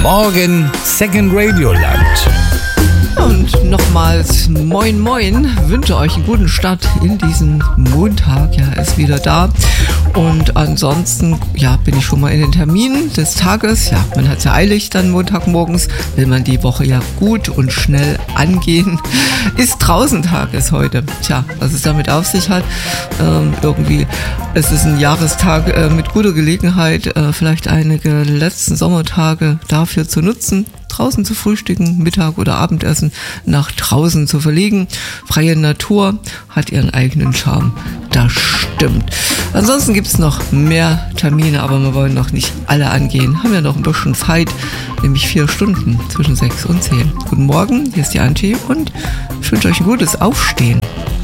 Morgen Second Radio Land. Und nochmals Moin Moin, wünsche euch einen guten Start in diesen Montag. Ja, ist wieder da. Und ansonsten, ja, bin ich schon mal in den Terminen des Tages. Ja, man hat es ja eilig dann Montagmorgens, will man die Woche ja gut und schnell angehen. Ist Draußentag ist heute. Tja, was es damit auf sich hat, irgendwie, es ist ein Jahrestag mit guter Gelegenheit, vielleicht einige letzten Sommertage dafür zu nutzen, draußen zu frühstücken, Mittag oder Abendessen nach draußen zu verlegen. Freie Natur hat ihren eigenen Charme, das stimmt. Ansonsten gibt es noch mehr Termine, aber wir wollen noch nicht alle angehen. Haben ja noch ein bisschen Zeit, nämlich 4 Stunden zwischen 6 und 10. Guten Morgen, hier ist die Antje und ich wünsche euch ein gutes Aufstehen.